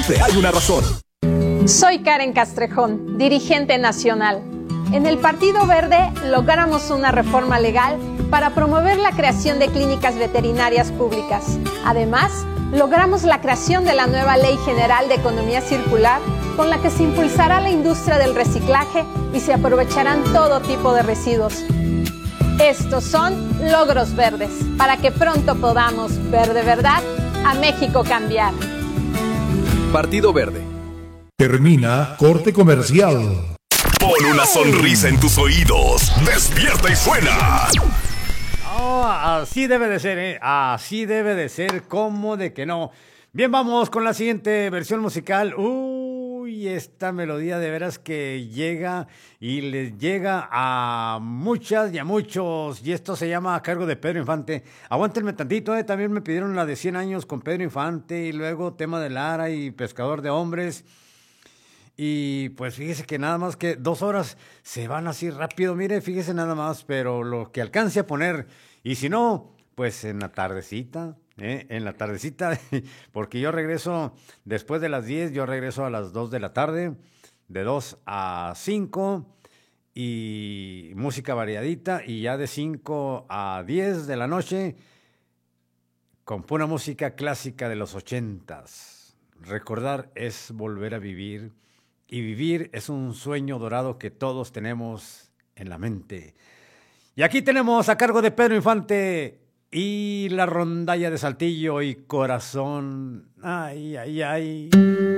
siempre hay una razón. Soy Karen Castrejón, dirigente nacional. En el Partido Verde logramos una reforma legal para promover la creación de clínicas veterinarias públicas. Además, logramos la creación de la nueva Ley General de Economía Circular, con la que se impulsará la industria del reciclaje y se aprovecharán todo tipo de residuos. Estos son logros verdes, para que pronto podamos ver de verdad a México cambiar. Partido Verde. Termina corte comercial. Pon una sonrisa en tus oídos. Despierta y suena. Oh, así debe de ser, ¿eh? Así debe de ser, ¿cómo de que no? Bien, vamos con la siguiente versión musical. Uy, esta melodía de veras que llega y les llega a muchas y a muchos. Y esto se llama A Cargo de Pedro Infante. Aguántenme tantito, también me pidieron la de 100 años con Pedro Infante y luego tema de Lara y Pescador de Hombres. Y pues fíjese que nada más que 2 horas se van así rápido, mire, fíjese nada más, pero lo que alcance a poner, y si no, pues en la tardecita, porque yo regreso después de las 10, yo regreso a las 2 de la tarde, de 2 a 5, y música variadita, y ya de 5 a 10 de la noche, con pura música clásica de los 80s. Recordar es volver a vivir. Y vivir es un sueño dorado que todos tenemos en la mente. Y aquí tenemos a cargo de Pedro Infante y la rondalla de Saltillo y Corazón. Ay, ay, ay.